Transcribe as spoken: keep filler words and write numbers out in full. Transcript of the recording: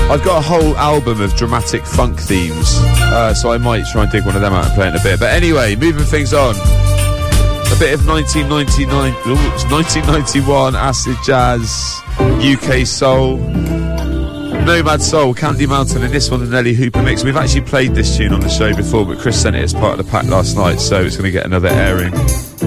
I've got a whole album of dramatic funk themes, uh, so I might try and dig one of them out and play it in a bit. But anyway, moving things on. A bit of nineteen ninety-nine, oops, nineteen ninety-one acid jazz, U K soul, Nomad Soul, Candy Mountain, and this one, the Nelly Hooper mix. We've actually played this tune on the show before, but Chris sent it as part of the pack last night, so it's going to get another airing.